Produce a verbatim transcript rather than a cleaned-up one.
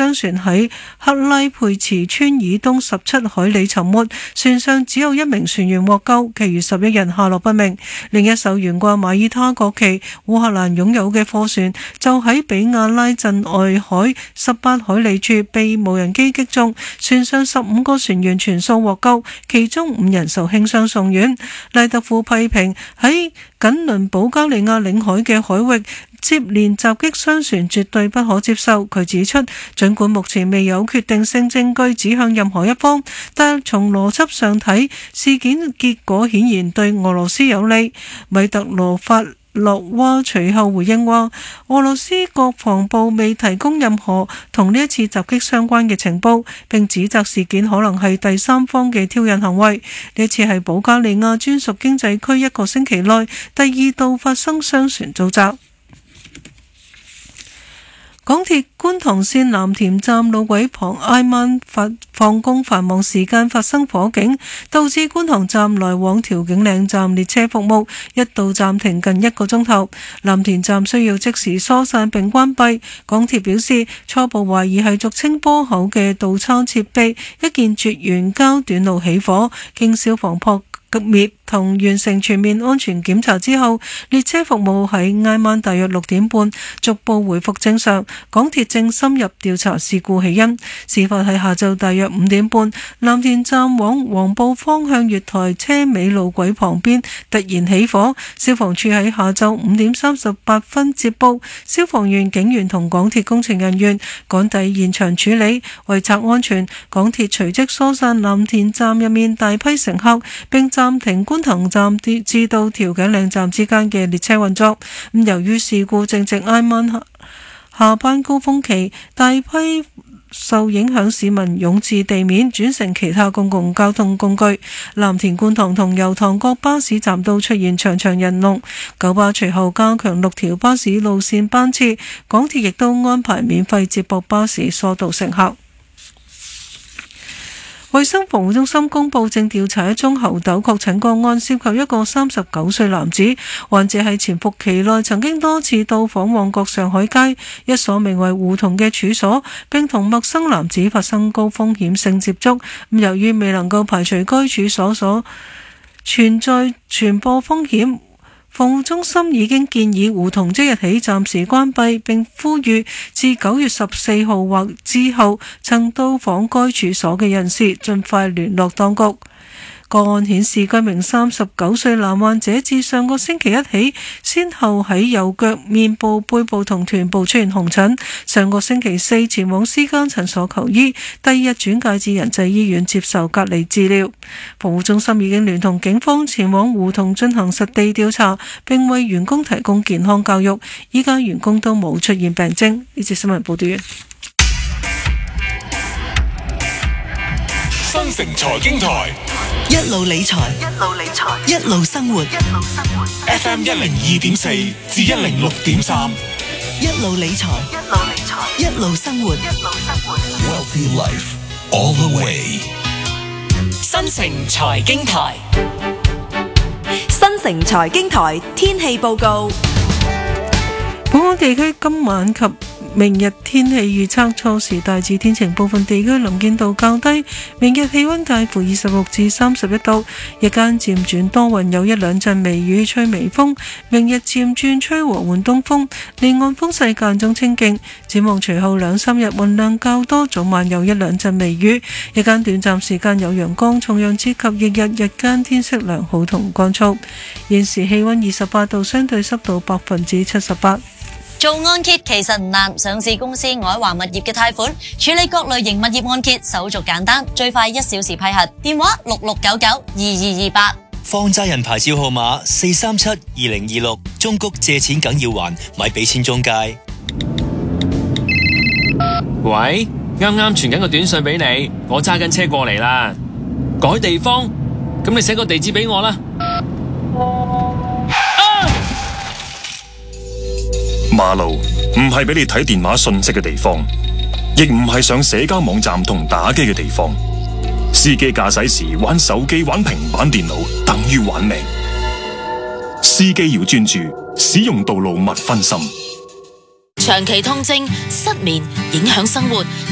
商船喺克拉佩茨村以東十七海里沉沒，船上只有一名船員獲救，其餘十一人下落不明。另一艘懸掛馬耳他國旗、烏克蘭擁有嘅貨船就喺比亞拉鎮外海十八海里處被無人機擊中，船上十五個船員全數獲救，其中五人受輕傷送院。賴特庫批評喺緊鄰保加利亞領海嘅海域接連襲擊商船絕對不可接受。佢指出，儘管目前未有決定性證據指向任何一方，但從邏輯上睇，事件結果顯然對俄羅斯有利。米特羅法洛娃隨後回應話，俄羅斯國防部未提供任何同呢一次襲擊相關嘅情報，並指責事件可能係第三方嘅挑釁行為。呢次係保加利亞專屬經濟區一個星期內第二度發生商船遭襲。港鐵觀塘線藍田站路軌旁挨晚放工繁忙時間發生火警，導致觀塘站來往調景嶺站列車服務一度暫停近一個鐘頭。藍田站需要即時疏散並關閉。港鐵表示，初步懷疑係俗稱波口嘅倒叉設備一件絕緣膠短路起火，經消防撲滅同完成全面安全檢查之後，列車服務喺挨晚大約六點半逐步回復正常。港鐵正深入調查事故起因。事發喺下晝大約五點半，藍田站往黃埔方向月台車尾路軌旁邊突然起火，消防處喺下晝五點三十八分接報，消防員、警員同港鐵工程人員趕抵現場處理。為策安全，港鐵隨即疏散藍田站入面大批乘客，並暫停觀塘站至到調景嶺站之間嘅列車運作。咁由於事故正值挨晚下班高峰期，大批受影響市民湧至地面轉乘其他公共交通工具。藍田觀塘同油塘各巴士站都出現長長人龍。九巴隨後加強六條巴士路線班次，港鐵亦都安排免費接駁巴士疏導乘客。衛生防護中心公布正調查一宗猴痘確診個案，涉及一個三十九歲男子。患者喺潛伏期內曾經多次到訪旺角上海街一所名為胡同嘅處所，並同陌生男子發生高風險性接觸。由於未能夠排除該處所所存在傳播風險，防護中心已經建議胡同即日起暫時關閉，並呼籲自九月十四號或之後曾到訪該處所嘅人士盡快聯絡當局。個案顯示，該名三十九歲男患者自上個星期一起，先後喺右腳、面部、背部同臀部出現紅疹。上個星期四前往私家診所求醫，第二日轉介至仁濟醫院接受隔離治療。防護中心已經聯同警方前往胡同進行實地調查，並為員工提供健康教育。依家員工都冇出現病徵。呢節新聞報道完。 新城財經台一路理財，一路理財，一路生活，一路生活。 F M 一零二點四至一零六點三， 一路理財，一路理財，一路生活，一路生活。 Wealthy Life all the way。 新城財經台， 新城財經台天氣報告。 本港地區今晚及明日天氣預測，初時大致天晴，部分地區能見度較低。明日氣溫介乎二十六至三十一度，日間漸轉多雲，有一兩陣微雨，吹微風。明日漸轉吹和緩東風，離岸風勢間中清勁。展望隨後兩三日雲量較多，早晚有一兩陣微雨，日間短暫時間有陽光，重陽節及翌日日間天色良好同乾燥。現時氣溫二十八度，相對濕度百分之七十八。 做按揭其實唔難，上市公司愛華物業嘅貸款處理各類型物業按揭手續簡單，最快一小時批核。電話六六九九二二二八。 放債人牌照號碼四三七二零二六，中谷借錢梗要還，咪俾錢中介。 喂，啱啱傳緊個短信俾你，我揸緊車過嚟啦。改地方，咁你寫個地址俾我啦。 馬路唔係俾你睇電話訊息嘅地方，亦唔係上社交網站同打機嘅地方。司機駕駛時玩手機、玩平板電腦，等於玩命。司機要專注，使用道路勿分心。 長期痛症、失眠影響生活。